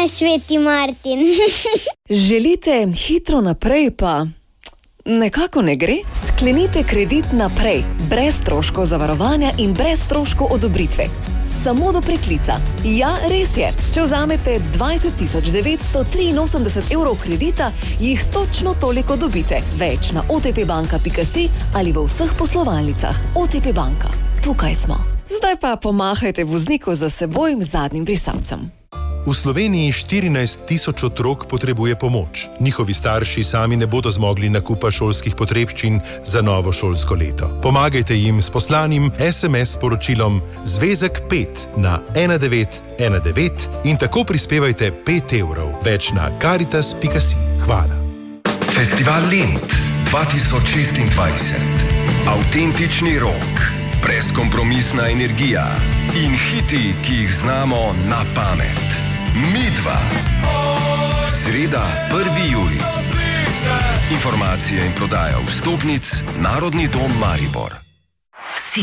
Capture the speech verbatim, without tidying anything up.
sveti Martin. Želite hitro naprej, pa nekako ne gre? Sklenite kredit naprej, brez stroškov zavarovanja in brez stroškov odobritve. Samo do preklica. Ja, res je. Če vzamete dvajset tisoč devetsto triinosemdeset evrov kredita, jih točno toliko dobite. Več na o t p banka pika si ali v vseh poslovalnicah. O T P banka. Tukaj smo. Zdaj pa pomahajte vozniku za seboj z zadnjim brisalcem. V Sloveniji štirinajst tisoč otrok potrebuje pomoč. Njihovi starši sami ne bodo zmogli nakupa šolskih potrebščin za novo šolsko leto. Pomagajte jim s poslanim es em es sporočilom Zvezek pet na ena devet ena devet in tako prispevajte pet evrov. Več na karitas pika si. Hvala. Festival Lent dva tisoč šestindvajset. Avtentični rok, brezkompromisna energija in hiti, ki jih znamo na pamet. Midva. Sreda, prvi julij. Informacije in prodaja vstopnic Narodni dom Maribor.